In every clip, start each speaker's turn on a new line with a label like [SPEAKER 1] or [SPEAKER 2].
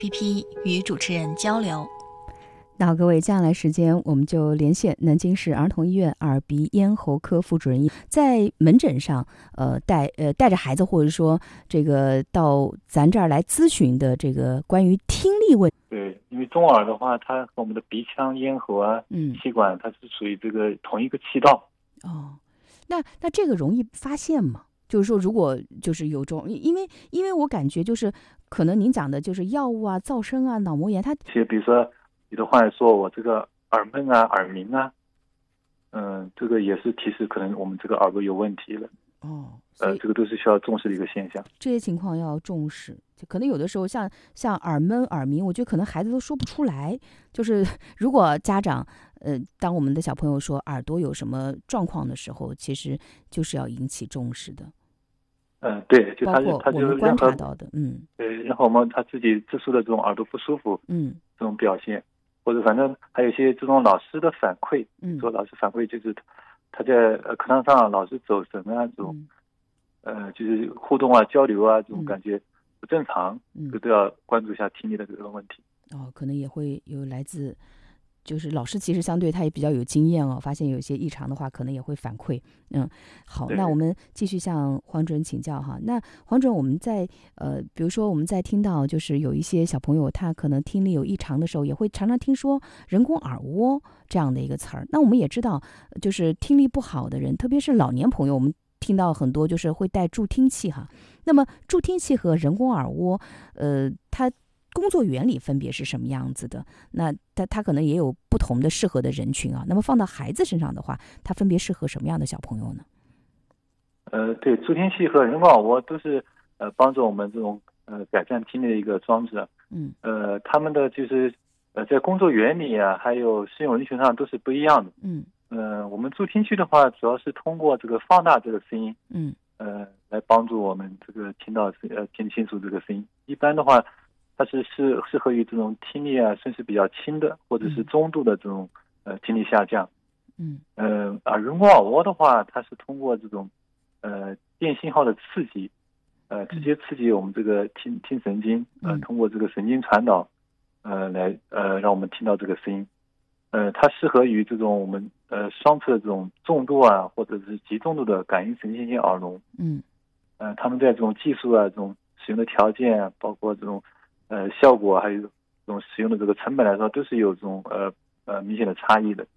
[SPEAKER 1] BP 与主持人交流。
[SPEAKER 2] 那好，各位，接下来时间我们就连线南京市儿童医院耳鼻咽喉科副主任，在门诊上带着孩子，或者说这个到咱这儿来咨询的这个关于听力问题。
[SPEAKER 3] 对，因为中耳的话，它和我们的鼻腔、咽喉啊、气管，它是属于这个同一个气道。
[SPEAKER 2] 哦，那这个容易发现吗？就是说，如果就是有种，因为我感觉就是可能您讲的就是药物啊、噪声啊、脑膜炎，它
[SPEAKER 3] 其实比如说有的患者说我这个耳闷啊、耳鸣啊，这个也是提示可能我们这个耳朵有问题了。
[SPEAKER 2] 哦，
[SPEAKER 3] 这个都是需要重视的一个现象。
[SPEAKER 2] 这些情况要重视，就可能有的时候像耳闷、耳鸣，我觉得可能孩子都说不出来。就是如果家长当我们的小朋友说耳朵有什么状况的时候，其实就是要引起重视的。
[SPEAKER 3] 对，就
[SPEAKER 2] 包括我们观察到的，
[SPEAKER 3] 对，然后我们他自己自述的这种耳朵不舒服，这种表现，或者反正还有一些这种老师的反馈，说老师反馈就是他在课堂上老是走神啊，这种，就是互动啊、交流啊，这种感觉不正常，这都要关注一下听力的这个问题。
[SPEAKER 2] 可能也会有来自。就是老师其实相对他也比较有经验发现有一些异常的话，可能也会反馈。好，那我们继续向黄主任请教哈。那黄主任，我们在比如说我们在听到就是有一些小朋友他可能听力有异常的时候，也会常常听说人工耳蜗这样的一个词儿。那我们也知道，就是听力不好的人，特别是老年朋友，我们听到很多就是会带助听器哈。那么助听器和人工耳蜗，它工作原理分别是什么样子的？那它可能也有不同的适合的人群啊。那么放到孩子身上的话，它分别适合什么样的小朋友呢？
[SPEAKER 3] 对，助听器和人工耳蜗都是帮助我们这种改善听力的一个装置。他们的就是在工作原理啊，还有适用人群上都是不一样的。我们助听器的话，主要是通过这个放大这个声音，来帮助我们这个听清楚这个声音。一般的话，它是适合于这种听力啊，甚至比较轻的或者是中度的这种听力下降。而人工耳蜗的话，它是通过这种电信号的刺激，直接刺激我们这个听神经，通过这个神经传导，来让我们听到这个声音。它适合于这种我们双侧的这种重度啊，或者是极重度的感应神经性耳聋。他们在这种技术啊，这种使用的条件啊，包括这种效果，还有这种使用的这个成本来说，都是有这种明显的差异的。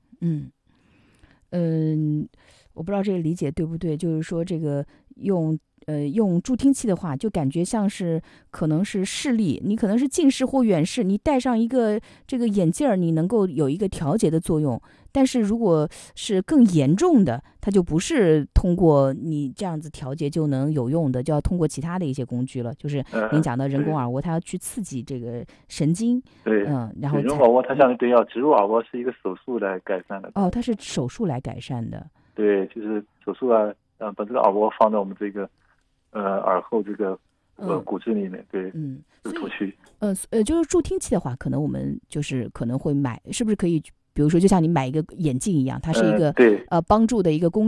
[SPEAKER 2] 我不知道这个理解对不对，就是说这个用助听器的话，就感觉像是可能是视力，你可能是近视或远视，你戴上一个这个眼镜儿，你能够有一个调节的作用。但是如果是更严重的，它就不是通过你这样子调节就能有用的，就要通过其他的一些工具了。就是您讲的人工耳蜗，它要去刺激这个神经。
[SPEAKER 3] 对，
[SPEAKER 2] 然后
[SPEAKER 3] 人工耳蜗它相对要植入耳蜗是一个手术来改善的。
[SPEAKER 2] 它是手术来改善的。
[SPEAKER 3] 对，就是手术啊，把这个耳蜗放到我们这个耳后这个骨质里面，对，这个头区。
[SPEAKER 2] 就是助听器的话，可能我们就是可能会买，是不是可以？比如说，就像你买一个眼镜一样，它是一个帮助的一个工具。